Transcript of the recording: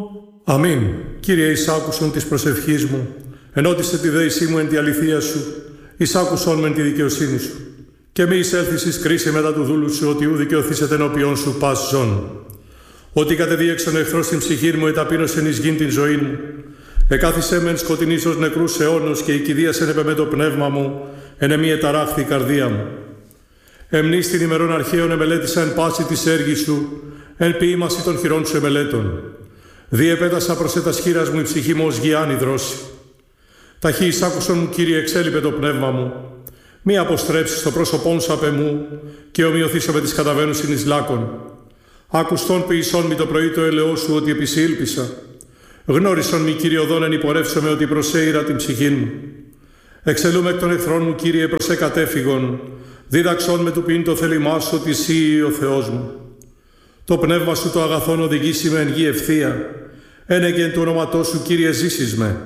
Αμήν. Κύριε, εισάκουσον της προσευχής μου, ενώτισε τη δέησή μου εν τη αληθεία σου, εισάκουσον με εν τη δικαιοσύνη σου. Και μη εισέλθεις εις κρίση μετά του δούλου σου, ότι ου δικαιωθήσετε ενώπιον σου πας ζών. Ότι κατεδίεξον εχθρός στην ψυχή μου, εταπείνωσεν εις γην την ζωή μου. Εκάθισε μεν σκοτεινής ως νεκρούς αιώνος και οικηδίασεν επ' με το πνεύμα μου, εν εμή εταράχθη η καρδία μου. Εμνείς την ημερών αρχαίων εμελέτησα εν πάση της έργης σου, εν ποίημαση των χειρών σου εμελέτων. Διεπέτασα προς ετας χείρας μου η ψυχή μου ως γιάννη δρόση. Ταχύ εισάκουσον μου, Κύριε, εξέλιπε το πνεύμα μου. Μη αποστρέψεις το πρόσωπόν σου απ' εμού και ομοιωθήσω με τις καταβαίνουσιν εις λάκων. Άκουστον ποιησόν μη το πρωί το έλεό σου ότι επισήλπισα. Γνώρισον μη, Κύριε, οδόν εν υπορεύσομαι ότι προσέειρα την ψυχήν μου. Εξελούμε εκ των εχθρών μου, Κύριε, προς εκατέφυγον. Δίδαξον με του ποιήν το θέλημά σου ότι εσύ ο Θεός μου. Το πνεύμα σου το αγαθόν οδηγήσει με εν γη ευθεία. Ένεγεν του ονόματός σου, Κύριε, ζήσεις με.